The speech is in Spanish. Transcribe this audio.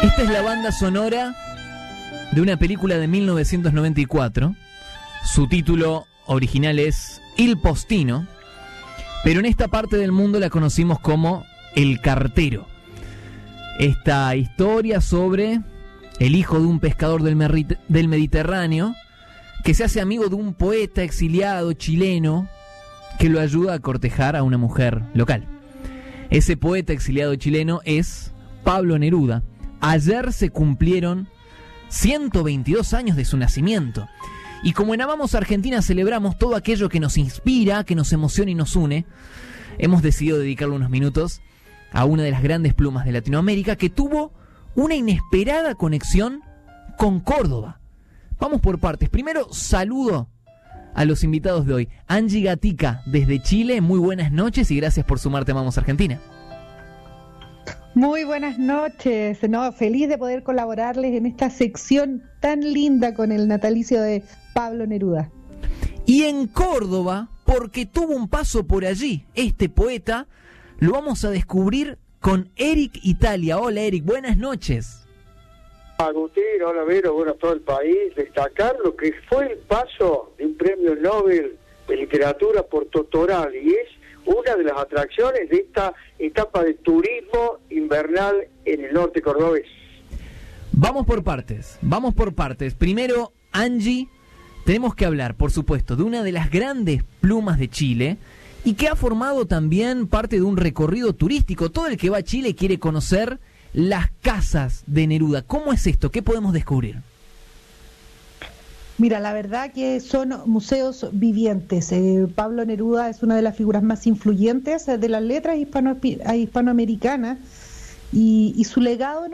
Esta es la banda sonora de una película de 1994. Su título original es Il Postino, pero en esta parte del mundo la conocimos como El Cartero. Esta historia sobre el hijo de un pescador del Mediterráneo que se hace amigo de un poeta exiliado chileno que lo ayuda a cortejar a una mujer local. Ese poeta exiliado chileno es Pablo Neruda. Ayer se cumplieron 122 años de su nacimiento. Y como en Amamos Argentina celebramos todo aquello que nos inspira, que nos emociona y nos une, hemos decidido dedicarle unos minutos a una de las grandes plumas de Latinoamérica que tuvo una inesperada conexión con Córdoba. Vamos por partes. Primero, saludo a los invitados de hoy. Angie Gatica, desde Chile, muy buenas noches y gracias por sumarte a Amamos Argentina. Muy buenas noches, feliz de poder colaborarles en esta sección tan linda con el natalicio de Pablo Neruda. Y en Córdoba, porque tuvo un paso por allí, este poeta, lo vamos a descubrir con Eric Italia. Hola Eric, buenas noches. Agustín, hola Vero, bueno, todo el país, destacar lo que fue el paso de un premio Nobel de literatura por Totoral, y es una de las atracciones de esta etapa de turismo invernal en el norte cordobés. Vamos por partes. Primero, Angie, tenemos que hablar, por supuesto, de una de las grandes plumas de Chile y que ha formado también parte de un recorrido turístico. Todo el que va a Chile quiere conocer las casas de Neruda. ¿Cómo es esto? ¿Qué podemos descubrir? Mira, la verdad que son museos vivientes. Pablo Neruda es una de las figuras más influyentes de las letras hispanoamericanas y su legado